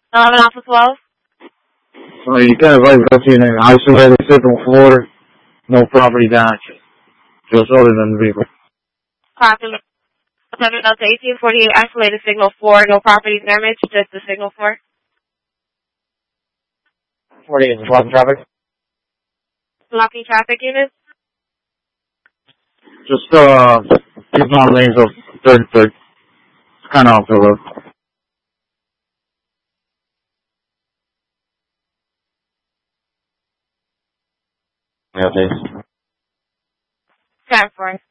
Off of 12? You can advise us in an isolated signal floor, no property damage. Just other than the vehicle. Copy. 7 Delta 1848 isolated signal 4, no property damage, just the signal 4. 48 is blocking traffic. Blocking traffic units? Just, keep on lanes of 33rd. It's kind of off the road. Yeah, thanks. 10-4.